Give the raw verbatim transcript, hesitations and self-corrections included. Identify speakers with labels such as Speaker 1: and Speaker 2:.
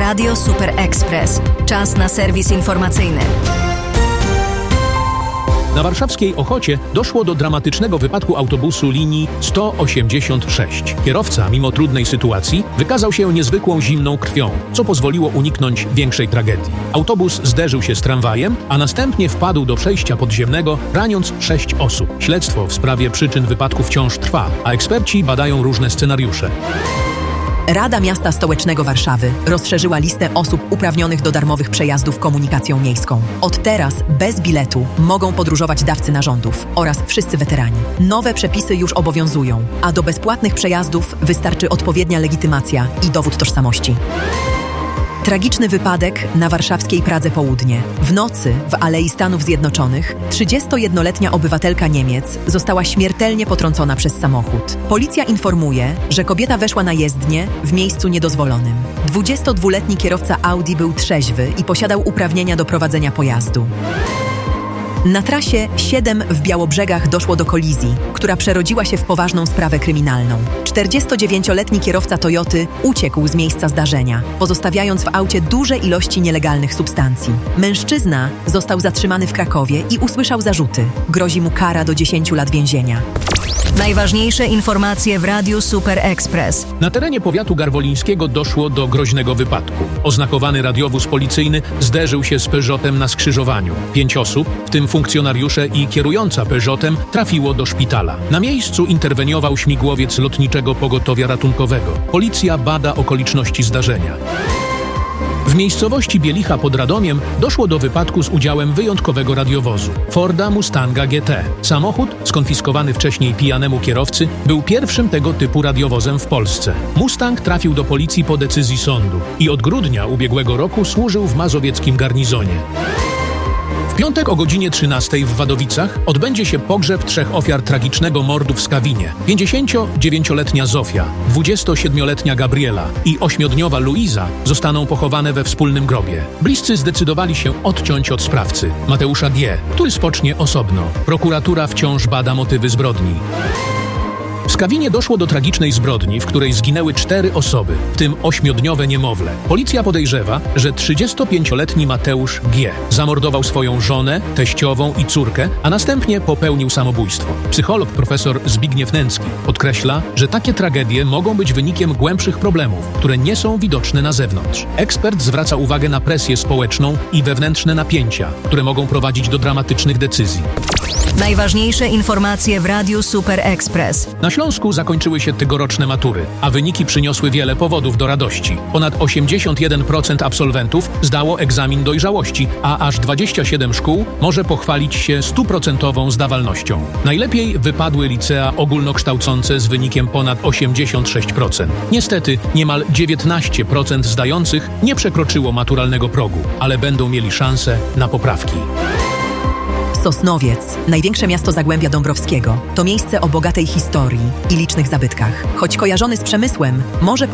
Speaker 1: Radio Super Express. Czas na serwis informacyjny.
Speaker 2: Na warszawskiej Ochocie doszło do dramatycznego wypadku autobusu linii sto osiemdziesiąt sześć. Kierowca, mimo trudnej sytuacji, wykazał się niezwykłą zimną krwią, co pozwoliło uniknąć większej tragedii. Autobus zderzył się z tramwajem, a następnie wpadł do przejścia podziemnego, raniąc sześć osób. Śledztwo w sprawie przyczyn wypadku wciąż trwa, a eksperci badają różne scenariusze.
Speaker 3: Rada Miasta Stołecznego Warszawy rozszerzyła listę osób uprawnionych do darmowych przejazdów komunikacją miejską. Od teraz bez biletu mogą podróżować dawcy narządów oraz wszyscy weterani. Nowe przepisy już obowiązują, a do bezpłatnych przejazdów wystarczy odpowiednia legitymacja i dowód tożsamości. Tragiczny wypadek na warszawskiej Pradze Południe. W nocy w Alei Stanów Zjednoczonych trzydziestojednoletnia obywatelka Niemiec została śmiertelnie potrącona przez samochód. Policja informuje, że kobieta weszła na jezdnię w miejscu niedozwolonym. dwudziestodwuletni kierowca Audi był trzeźwy i posiadał uprawnienia do prowadzenia pojazdu. Na trasie siedem w Białobrzegach doszło do kolizji, która przerodziła się w poważną sprawę kryminalną. czterdziestodziewięcioletni kierowca Toyoty uciekł z miejsca zdarzenia, pozostawiając w aucie duże ilości nielegalnych substancji. Mężczyzna został zatrzymany w Krakowie i usłyszał zarzuty. Grozi mu kara do dziesięciu lat więzienia.
Speaker 1: Najważniejsze informacje w Radiu Super Express.
Speaker 2: Na terenie powiatu garwolińskiego doszło do groźnego wypadku. Oznakowany radiowóz policyjny zderzył się z Peugeotem na skrzyżowaniu. Pięć osób, w tym funkcjonariusze i kierująca Peugeotem, trafiło do szpitala. Na miejscu interweniował śmigłowiec Lotniczego Pogotowia Ratunkowego. Policja bada okoliczności zdarzenia. W miejscowości Bielicha pod Radomiem doszło do wypadku z udziałem wyjątkowego radiowozu Forda Mustanga G T. Samochód, skonfiskowany wcześniej pijanemu kierowcy, był pierwszym tego typu radiowozem w Polsce. Mustang trafił do policji po decyzji sądu i od grudnia ubiegłego roku służył w mazowieckim garnizonie. W piątek o godzinie trzynastej w Wadowicach odbędzie się pogrzeb trzech ofiar tragicznego mordu w Skawinie. pięćdziesięciodziewięcioletnia Zofia, dwudziestosiedmioletnia Gabriela i ośmiodniowa Luiza zostaną pochowane we wspólnym grobie. Bliscy zdecydowali się odciąć od sprawcy, Mateusza G., który spocznie osobno. Prokuratura wciąż bada motywy zbrodni. W Skawinie doszło do tragicznej zbrodni, w której zginęły cztery osoby, w tym ośmiodniowe niemowlę. Policja podejrzewa, że trzydziestopięcioletni Mateusz G. zamordował swoją żonę, teściową i córkę, a następnie popełnił samobójstwo. Psycholog profesor Zbigniew Nęcki podkreśla, że takie tragedie mogą być wynikiem głębszych problemów, które nie są widoczne na zewnątrz. Ekspert zwraca uwagę na presję społeczną i wewnętrzne napięcia, które mogą prowadzić do dramatycznych decyzji.
Speaker 1: Najważniejsze informacje w Radiu Super Express.
Speaker 2: Na Śląsku zakończyły się tegoroczne matury, a wyniki przyniosły wiele powodów do radości. Ponad osiemdziesiąt jeden procent absolwentów zdało egzamin dojrzałości, a aż dwadzieścia siedem szkół może pochwalić się stuprocentową zdawalnością. Najlepiej wypadły licea ogólnokształcące z wynikiem ponad osiemdziesiąt sześć procent. Niestety niemal dziewiętnaście procent zdających nie przekroczyło maturalnego progu, ale będą mieli szansę na poprawki.
Speaker 3: Sosnowiec, największe miasto Zagłębia Dąbrowskiego, to miejsce o bogatej historii i licznych zabytkach. Choć kojarzony z przemysłem, może